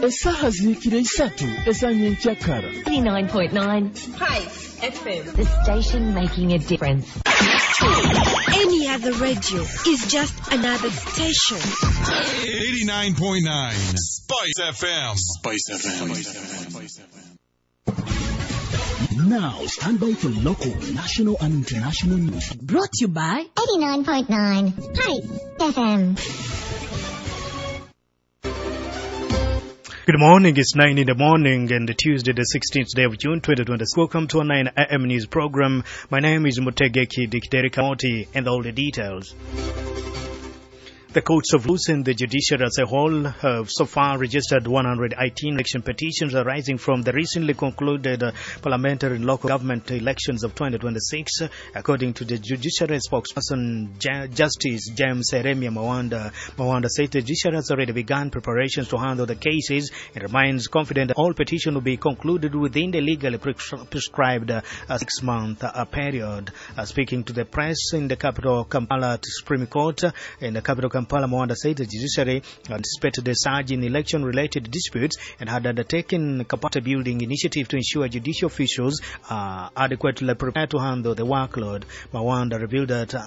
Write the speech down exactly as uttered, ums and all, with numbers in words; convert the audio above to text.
Esaha zikira isatu esanya enkyakara. eighty-nine point nine Spice F M. The station making a difference. Any other radio is just another station. eighty-nine point nine Spice F M. Spice F M. Spice F M. Now stand by for local, national and international news. Brought to you by eighty-nine point nine Spice F M. Good morning, it's nine in the morning and Tuesday the sixteenth day of June twenty twenty. Welcome to a nine A M news program. My name is Mutegeki Dikderi Kamoti and all the details. The courts of law and the judiciary as a whole have so far registered one hundred eighteen election petitions arising from the recently concluded uh, parliamentary and local government elections of twenty twenty-six. According to the judiciary spokesperson, J- Justice James Eremia Mawanda, Mawanda said the judiciary has already begun preparations to handle the cases and remains confident that all petitions will be concluded within the legally pres- prescribed uh, six-month uh, period. Uh, speaking to the press in the capital Kampala Supreme Court, uh, in the capital Kampala, Mawanda said the judiciary anticipated the surge in election-related disputes and had undertaken capacity-building initiative to ensure judicial officials are adequately prepared to handle the workload. Mawanda revealed that